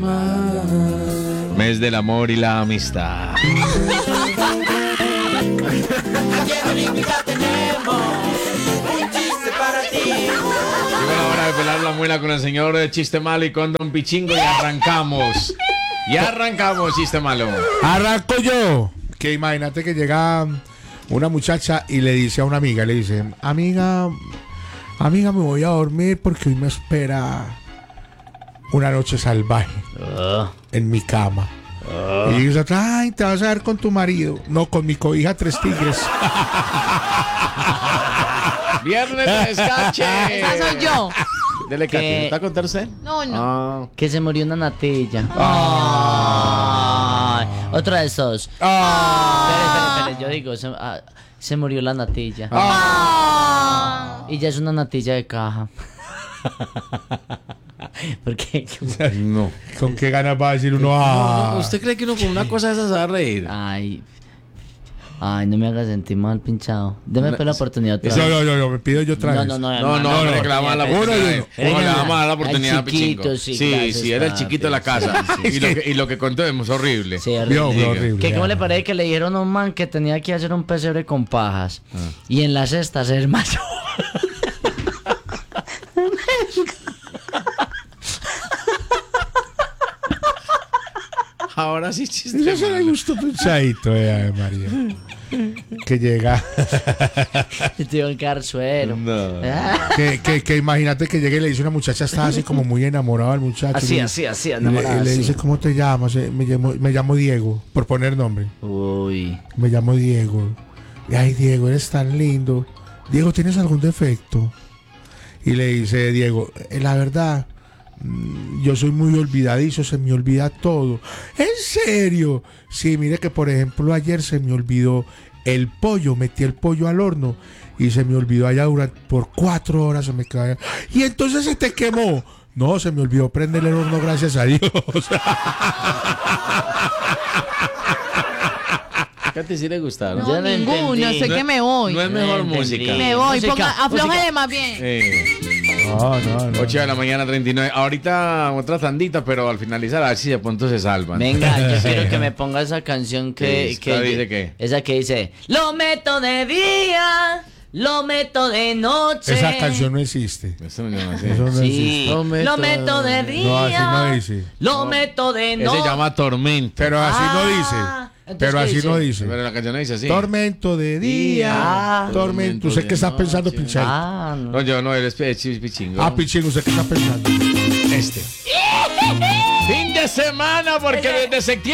Mes del amor y la amistad. Aquí en Olímpica tenemos un chiste para ti. Llegó la hora de pelar la muela con el señor Chiste Malo y con Don Pichingo y arrancamos. Y arrancamos, Chiste Malo. Arranco yo. Que imagínate que llega una muchacha y le dice a una amiga, le dice, amiga, me voy a dormir porque hoy me espera una noche salvaje en mi cama. Y dice, ay, te vas a ver con tu marido. No, con mi cobija 3 tigres. Viernes de descache. Esa soy yo. Dele, Katy, ¿me está a contar usted? No. Que se murió una natilla. Ay, otro de esos. Espere, yo digo, se murió la natilla. Y ya es una natilla de caja. Porque No. ¿Con qué ganas va a decir uno? No, ¿usted cree que uno con una cosa de esas se va a reír? Ay, no me hagas sentir mal, pinchado. Deme la oportunidad otra vez. No, me pido yo otra vez. No, hombre, que le vamos a dar la oportunidad. Le vamos a dar la oportunidad, Pichingo. Sí, era el chiquito de la casa. Y lo que contó es horrible. Sí, horrible. Que cómo le parece que le dijeron a un man que tenía que hacer un pesebre con pajas. Y en la cesta ser macho. Ahora sí, chiste. Eso se le gustó pensadito, María. Que llega. Y te iba a quedar suero. No. que imagínate que llegue y le dice una muchacha, estaba así como muy enamorado al muchacho. Así, enamorada. Y le dice, ¿cómo te llamas? Me llamo Diego, por poner nombre. Uy. Me llamo Diego. Y ay, Diego, eres tan lindo. Diego, ¿tienes algún defecto? Y le dice Diego, la verdad, yo soy muy olvidadizo, se me olvida todo. ¿En serio? Sí, mire que por ejemplo ayer se me olvidó el pollo, metí el pollo al horno y se me olvidó allá por 4 horas se me quedó. Y entonces se te quemó. No, se me olvidó prender el horno, gracias a Dios. Katy sí le gustaron. No, Yo no ninguno, entendí. sé que me voy. No es mejor No entendí. música. Me voy, Música. aflójale más bien. No. 8 de la mañana, 39. Ahorita otra tandita, pero al finalizar, a ver si de pronto se salvan. Venga, yo quiero que me ponga esa canción que ¿Dice qué? esa que dice, lo meto de día, lo meto de noche. Esa canción no existe. Eso no llama así. Eso no Sí, existe. lo meto de día, No, así no dice. lo meto de Ese noche. se llama Tormento. Pero así no dice. entonces, Pero ¿qué así dice? no dice. Pero la canción no dice así. Tormento de día. Tormento. ¿Usted qué está pensando, Pinchay? No. No, yo no, él es Pichingo. Ah, Pichín, ¿usted qué está pensando? Fin de semana, porque desde septiembre